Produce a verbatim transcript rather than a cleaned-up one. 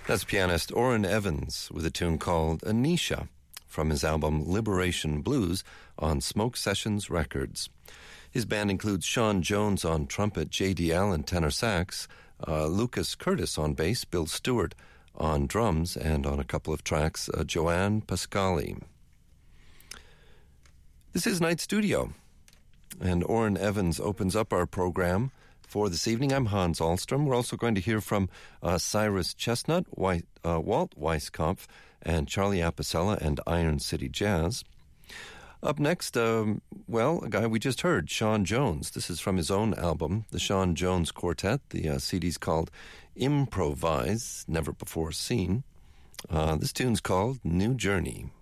That's pianist Orrin Evans with a tune called Anisha from his album Liberation Blues on Smoke Sessions Records. His band includes Sean Jones on trumpet, J D. Allen tenor sax, uh, Lucas Curtis on bass, Bill Stewart on drums, and on a couple of tracks, uh, Joanne Pascali. This is Night Studio, and Orrin Evans opens up our program for this evening. I'm Hans Ahlstrom. We're also going to hear from uh, Cyrus Chestnut, White, uh, Walt Weiskopf, and Charlie Apicella and Iron City Jazz. Up next, um, well, a guy we just heard, Sean Jones. This is from his own album, the Sean Jones Quartet. The uh, C D's called Improvise, Never Before Seen. Uh, this tune's called New Journey.